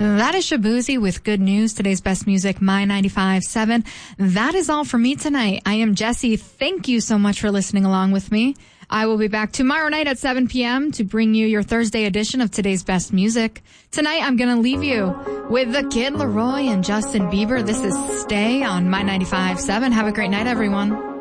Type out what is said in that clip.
That is Shabuzi with Good News, today's best music, My 95.7. That is all for me tonight. I am Jessie. Thank you so much for listening along with me. I will be back tomorrow night at 7 p.m. to bring you your Thursday edition of today's best music. Tonight, I'm going to leave you with The Kid Laroi and Justin Bieber. This is Stay on My 95.7. Have a great night, everyone.